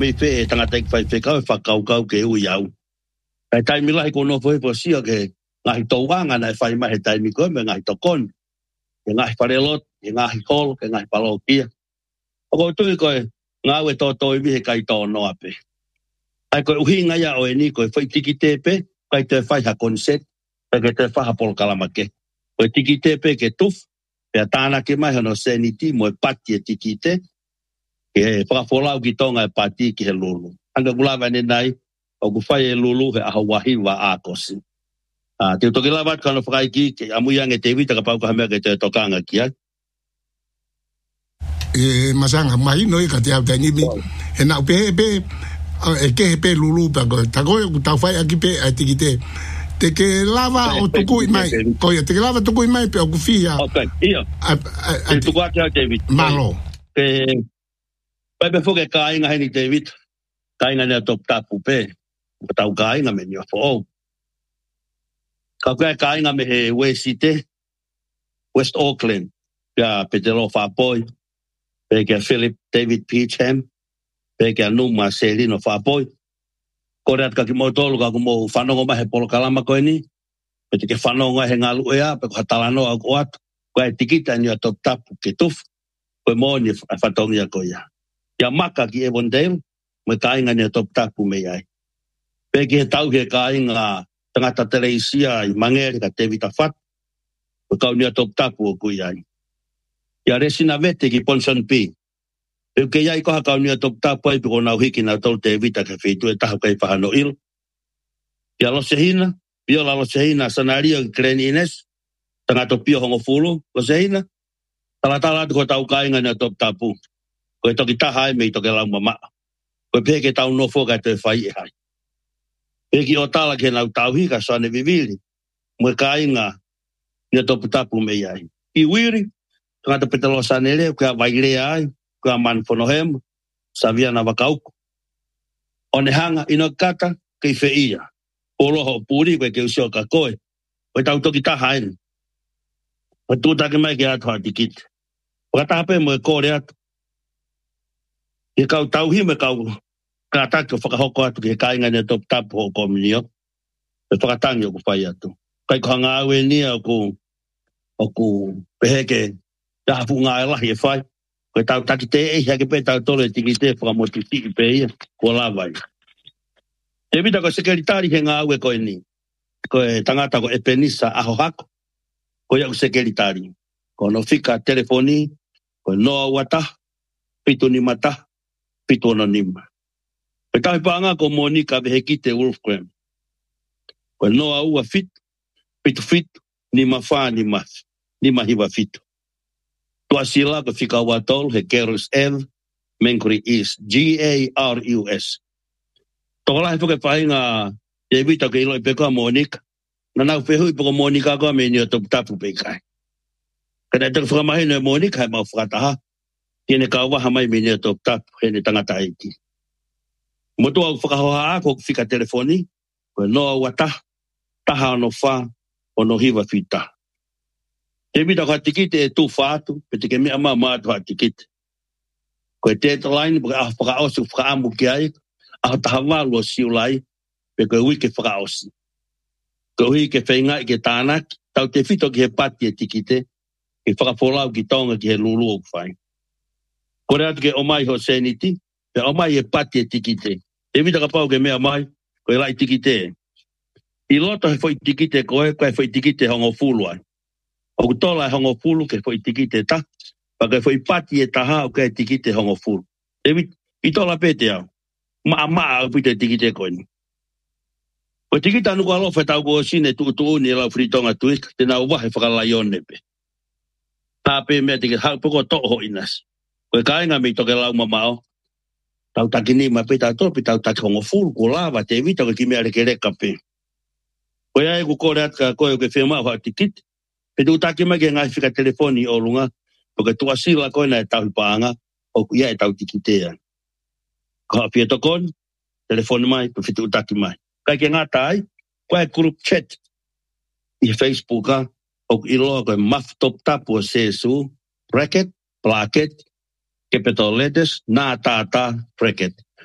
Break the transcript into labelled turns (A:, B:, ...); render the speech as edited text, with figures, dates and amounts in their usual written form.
A: me fe tanga tek fai fe ka fa kau ke u yau ai tai mi lai ko no foi po sia ke ngai to wanga na fai mai tai mi ko me ngai to kon ngai parelot ngai kol ke ngai palokia o tu ko ngau to vi kai to no ape ai ko uhinga ya o ni ko foi tikitepe kai te fai ha konset ke te fa ha pol kalamake ko tikitepe ke tuf pe tana ke mai no seniti mo pati tikite ke fa folau ki tonga pati ki lulu anga gulava ne nai o ku fai lulu he hawahi wa akosi te to ke lava kana fai ki ke amuya nge te vita ka pa ka me ke te tokanga ki
B: masanga mai no ka te ata ni mi e na pe e ke pe lulu pa ko ta ko ta fai aki pe atikite te ke lava o tuku mai ko te ke lava tuku mai pe o ku fia
A: okay ia te tu ka David
B: malo
A: ke pe fo ke kai nga ni David kai nga ne top tapu pe ta kai nga me ni fo ka kai nga me he West Auckland ya pe te lo fa boy pe ke Philip David Peacham pe ke anu Marcelino fa boy koreat ka ki mo tolu ka mo fanongo ma he polo kalama ko ni pe te ke fanongo he ngalu ya pe ko talano ko at ko tikita ni top tapu ke tuf ko mo ni fatong ya ko ya maka ki Evondale me kai nga ni top tapu me ai pe ke tau ke kai nga tangata Teresia i mangere ka te vita fat ko ka ni top tapu ko ya ya resina vete ki Ponson P e ke ya ko ka ni top tapu ai ko na hiki na tol te vita ka fitu e ta ka pa no il ya lo sehina viola lo sehina sanario Glenines tangata pio hongo fulu lo sehina tala ko tau kai nga ni top tapu ko to kita hai me to ke la mama ko pe ke tau no fo ka te fai hai pe ki o tala ke na tau hi ka so ne vivili mo kai nga ni to tapu me ai I wiri tanga te petalo sanele ko vai le ai ko man fonohem savia na vakau one hanga ino kata ke feia polo ho puri ko ke usio ka koe ko tau to kita hai o tu ta ke mai ke atwa tikit o ta pe mo ko re at e kau tau hi me kau kata ko whakahoko atu ke kai ngane top tap ho komunio e whakatangi o ku whai atu kai ko hanga awe ni o ku peheke tapu ngā lahi e whai ko tau taki te e hake pe tau tole tiki te whakamoti tiki pe ia ko lawai e vita ko sekeritari he ngā awe ko e ni ko e tangata ko e penisa aho hako ko ia ku sekeritari ko no fika telefoni ko noa wata pitu ni mata pitu no nima e tahi panga ko Monica vehekite Wolfgram. Ko noa ua fit, pitu fit, ni mawha ni mahiwa fit. Tua sila ko fika watol he Garus Ave, Menkuri East, Garus. Tokola he puke pahinga e vita ke ilo i peko a Monica. Na nau pehui poko Monica ko a meni o top tapu pekai. Kana e teko whakamahino e Monica he mau whakataha. Tiene ka waha mai meni o top tapu he ne tangata eiti. Motu au whakahoha ako fika telefoni, ko noa wata, taha no wha, o no hiwa fita. Te mita ko tikite e tu whaatu, pe te ke mea maa tu tikite. Ko e teta line, porque a whakaosi whakaamu ki ai, a taha walu o siulai, pe ko e wike whakaosi. Ko hui ke whainga i ke tānak, tau te fito ki he pati e tikite, ke whakapolau ki tonga ki he lulu o kwhai. Ko rea ke o mai ho seniti, pe o mai e pati e tikite. E vita ka pau ke mea mai, ko e lai tikite. I loto he foi tikite koe foi tikite hongo fulu ai. O kutola e hongo fulu ke foi tikite ta, pa ke foi pati e taha o ke tikite hongo fulu. E vita, i tola pete au. Maa au pite tikite koe ni. Ko tikita nuku alofa tau ko sine tu ni lau fritonga tuik, te nau wahe whakalaione pe. Tā pe mea tike hau poko toho inas. Ko e kainga mi toke lau mamao, tau taki ni ma pe tau topi tau taki hongo fulu ko lava te vita ko ki mea reke reka pe. Ko ia e ku kore atka koe o ke whima o tikit, pe tu taki mai ke ngai whika telefoni o lunga, po ke tua sila koe na e tau paanga, o ku ia e tau tikitea. Ko hapia tokon, telefoni mai, pe whitu taki mai. Kai ke ngata ai, koe group chat, i Facebooka, o ku iloa koe maf top tapu o sesu, bracket, placket, capital letters, nā tātā, bracket.